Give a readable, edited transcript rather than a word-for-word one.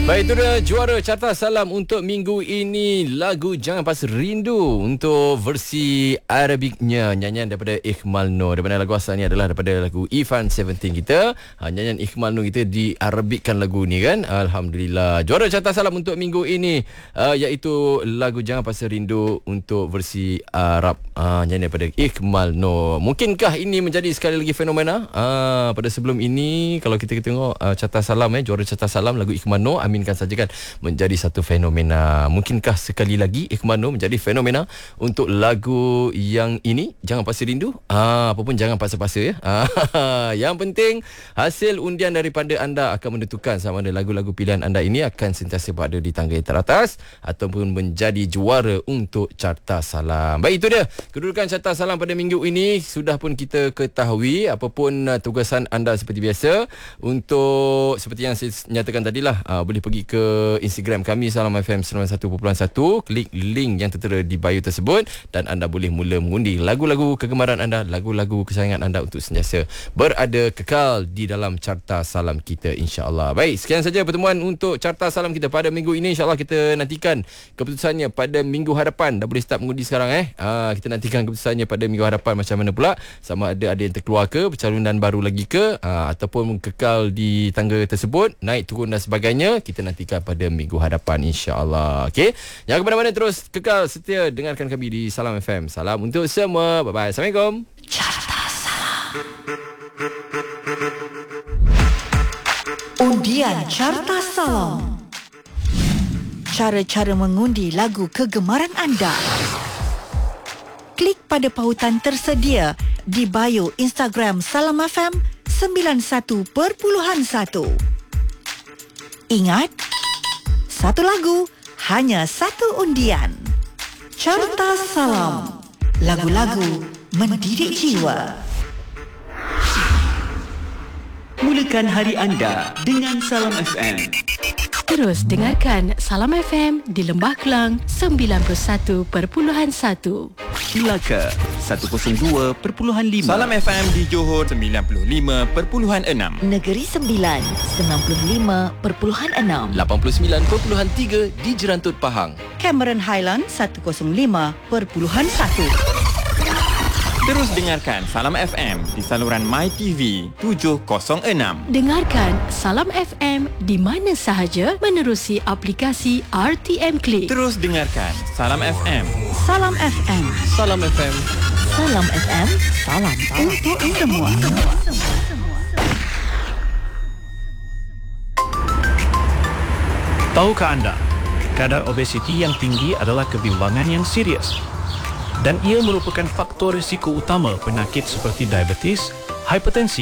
Baik, itu dia juara Carta Salam untuk minggu ini, lagu Jangan Pasal Rindu untuk versi Arabiknya, nyanyian daripada Ikhmal Nur. Daripada lagu asalnya adalah daripada lagu Ivan 17 kita. Nyanyian Ikhmal Nur kita diarabikkan lagu ni kan. Alhamdulillah. Juara Carta Salam untuk minggu ini iaitu lagu Jangan Pasal Rindu untuk versi Arab, nyanyian daripada Ikhmal Nur. Mungkinkah ini menjadi sekali lagi fenomena? Pada sebelum ini kalau kita tengok Carta Salam, juara Carta Salam lagu Ikhmal Nur, aminkan saja kan, menjadi satu fenomena. Mungkinkah sekali lagi Ikhmal Nur menjadi fenomena untuk lagu yang ini, Jangan Pasal Rindu? Apa pun jangan paksa-paksa ya. Yang penting hasil undian daripada anda akan menentukan sama ada lagu-lagu pilihan anda ini akan sentiasa berada di tangga yang teratas ataupun menjadi juara untuk Carta Salam. Baik, itu dia kedudukan Carta Salam pada minggu ini. Sudah pun kita ketahui apapun tugasan anda seperti biasa. Untuk seperti yang saya nyatakan tadilah, boleh pergi ke Instagram kami Salam FM 91.1, klik link yang tertera di bio tersebut dan anda boleh mula mengundi lagu-lagu kegemaran anda, lagu-lagu kesayangan anda untuk sentiasa berada kekal di dalam Carta Salam kita, insya-Allah. Baik, sekian saja pertemuan untuk Carta Salam kita pada minggu ini. Insya-Allah kita nantikan keputusannya pada minggu hadapan. Dah boleh start mengundi sekarang kita nantikan keputusannya pada minggu hadapan macam mana pula, sama ada yang terkeluar ke, percalonan baru lagi ke, ataupun kekal di tangga tersebut, naik turun dan sebagainya. Kita nantikan pada minggu hadapan, insya-Allah. Okey, jangan ke mana-mana, terus kekal setia dengarkan kami di Salam FM. Salam untuk semua. Bye bye. Assalamualaikum. Carta Salam. Undian Carta Salam. Cara-cara mengundi lagu kegemaran anda. Klik pada pautan tersedia di bio Instagram Salam FM 91.1. Ingat, satu lagu, hanya satu undian. Carta Salam. Lagu-lagu mendidik jiwa. Mulakan hari anda dengan Salam FM. Terus dengarkan Salam FM di Lembah Kelang 91.1, Melaka 102.5, Salam FM di Johor 95.6, Negeri Sembilan 95.6, 89.3 di Jerantut Pahang, Cameron Highland 105.1. Terus dengarkan Salam FM di saluran MyTV 706. dengarkan Salam FM di mana sahaja menerusi aplikasi RTM Click. Terus dengarkan Salam FM. Salam FM. Salam FM. Salam FM. Salam untuk semua. Tahukah anda, kadar obesiti yang tinggi adalah kebimbangan yang serius dan ia merupakan faktor risiko utama penyakit seperti diabetes, hipertensi